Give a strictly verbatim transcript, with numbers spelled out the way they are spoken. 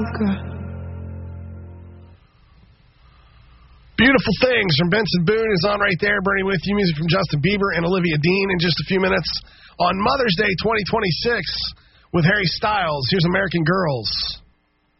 Beautiful Things from Benson Boone is on right there. Bernie with you. Music from Justin Bieber and Olivia Dean in just a few minutes. On Mother's Day twenty twenty-six with Harry Styles. Here's American Girls.